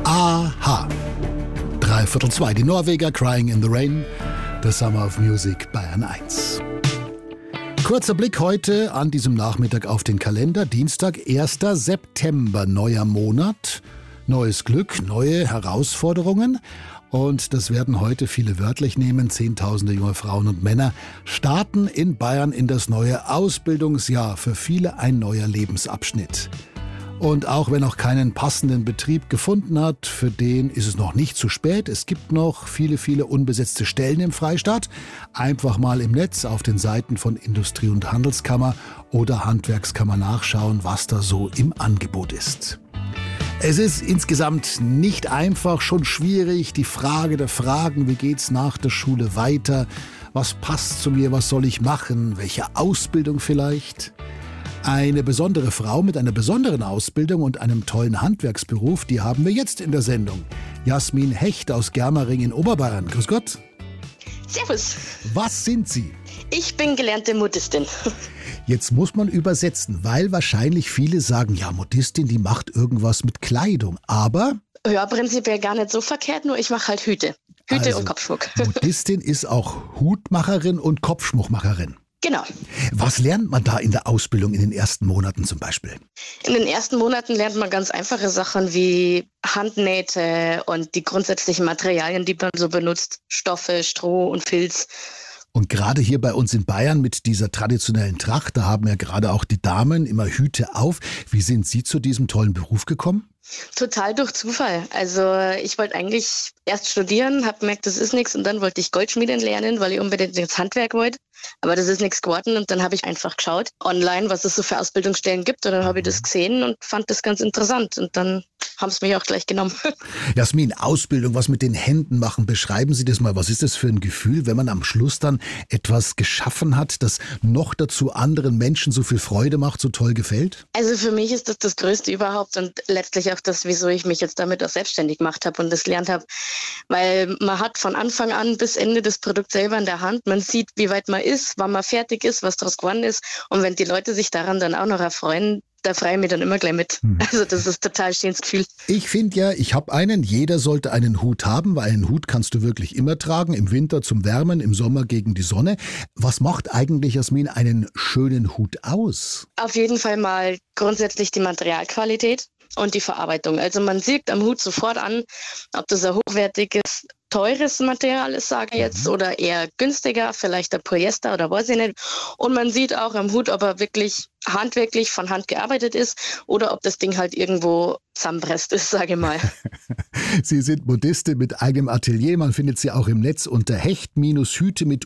Aha. 3:15. Die Norweger Crying in the Rain. The Summer of Music, Bayern 1. Kurzer Blick heute an diesem Nachmittag auf den Kalender. Dienstag, 1. September, neuer Monat. Neues Glück, neue Herausforderungen. Und das werden heute viele wörtlich nehmen. Zehntausende junge Frauen und Männer starten in Bayern in das neue Ausbildungsjahr. Für viele ein neuer Lebensabschnitt. Und auch wenn noch keinen passenden Betrieb gefunden hat, für den ist es noch nicht zu spät. Es gibt noch viele unbesetzte Stellen im Freistaat. Einfach mal im Netz auf den Seiten von Industrie- und Handelskammer oder Handwerkskammer nachschauen, was da so im Angebot ist. Es ist insgesamt nicht einfach, schon schwierig. Die Frage der Fragen, wie geht's nach der Schule weiter? Was passt zu mir? Was soll ich machen? Welche Ausbildung vielleicht? Eine besondere Frau mit einer besonderen Ausbildung und einem tollen Handwerksberuf, die haben wir jetzt in der Sendung. Jasmin Hecht aus Germering in Oberbayern. Grüß Gott. Servus. Was sind Sie? Ich bin gelernte Modistin. Jetzt muss man übersetzen, weil wahrscheinlich viele sagen, ja, Modistin, die macht irgendwas mit Kleidung. Aber? Ja, prinzipiell gar nicht so verkehrt, nur ich mache halt Hüte. Hüte und Kopfschmuck. Modistin ist auch Hutmacherin und Kopfschmuckmacherin. Genau. Was lernt man da in der Ausbildung in den ersten Monaten zum Beispiel? In den ersten Monaten lernt man ganz einfache Sachen wie Handnähte und die grundsätzlichen Materialien, die man so benutzt. Stoffe, Stroh und Filz. Und gerade hier bei uns in Bayern mit dieser traditionellen Tracht, da haben ja gerade auch die Damen immer Hüte auf. Wie sind Sie zu diesem tollen Beruf gekommen? Total durch Zufall. Also ich wollte eigentlich erst studieren, habe gemerkt, das ist nichts und dann wollte ich Goldschmieden lernen, weil ich unbedingt ins Handwerk wollte. Aber das ist nichts geworden und dann habe ich einfach geschaut online, was es so für Ausbildungsstellen gibt und dann habe ich das gesehen und fand das ganz interessant und dann haben sie mich auch gleich genommen. Jasmin, Ausbildung, was mit den Händen machen, beschreiben Sie das mal. Was ist das für ein Gefühl, wenn man am Schluss dann etwas geschaffen hat, das noch dazu anderen Menschen so viel Freude macht, so toll gefällt? Also für mich ist das Größte überhaupt und letztlich auch das, wieso ich mich jetzt damit auch selbstständig gemacht habe und das gelernt habe. Weil man hat von Anfang an bis Ende das Produkt selber in der Hand. Man sieht, wie weit man ist, wann man fertig ist, was daraus geworden ist. Und wenn die Leute sich daran dann auch noch erfreuen, da freue ich mich dann immer gleich mit. Also das ist total schönes Gefühl. Ich finde ja, ich habe einen. Jeder sollte einen Hut haben, weil einen Hut kannst du wirklich immer tragen. Im Winter zum Wärmen, im Sommer gegen die Sonne. Was macht eigentlich, Jasmin, einen schönen Hut aus? Auf jeden Fall mal grundsätzlich die Materialqualität und die Verarbeitung. Also man sieht am Hut sofort an, ob das ein hochwertiges, teures Material ist, sage ich jetzt, oder eher günstiger, vielleicht ein Polyester oder weiß ich nicht. Und man sieht auch am Hut, ob er wirklich handwerklich von Hand gearbeitet ist oder ob das Ding halt irgendwo zusammenpresst ist, sage ich mal. Sie sind Modistin mit eigenem Atelier. Man findet sie auch im Netz unter hecht-hüte mit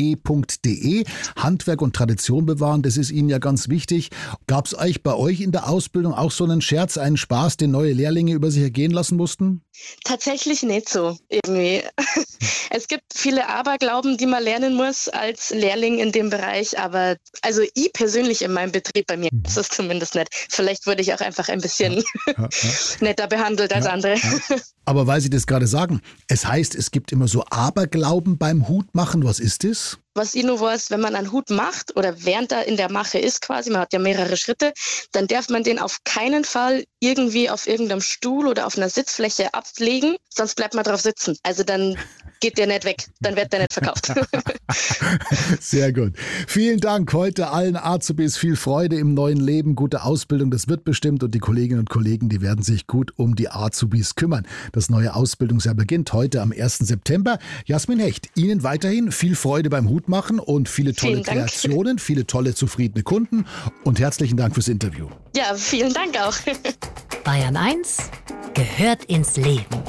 ue.de. Handwerk und Tradition bewahren, das ist Ihnen ja ganz wichtig. Gab es euch bei euch in der Ausbildung auch so einen Scherz, einen Spaß, den neue Lehrlinge über sich ergehen lassen mussten? Tatsächlich nicht so, irgendwie. Es gibt viele Aberglauben, die man lernen muss als Lehrling in dem Bereich, aber also ich persönlich in meinem Betrieb, bei mir ist das zumindest nicht. Vielleicht wurde ich auch einfach ein bisschen netter behandelt als andere. Aber weil Sie das gerade sagen, es heißt, es gibt immer so Aberglauben beim Hutmachen. Was ist das? Was ich nur weiß, wenn man einen Hut macht oder während er in der Mache ist quasi, man hat ja mehrere Schritte, dann darf man den auf keinen Fall irgendwie auf irgendeinem Stuhl oder auf einer Sitzfläche ablegen, sonst bleibt man drauf sitzen. Also dann geht der nicht weg, dann wird der nicht verkauft. Sehr gut. Vielen Dank heute allen Azubis, viel Freude im neuen Leben, gute Ausbildung, das wird bestimmt und die Kolleginnen und Kollegen, die werden sich gut um die Azubis kümmern. Das neue Ausbildungsjahr beginnt heute am 1. September. Jasmin Hecht, Ihnen weiterhin viel Freude beim Hutmachen und viele tolle Kreationen, viele tolle, zufriedene Kunden und herzlichen Dank fürs Interview. Ja, vielen Dank auch. Bayern 1 gehört ins Leben.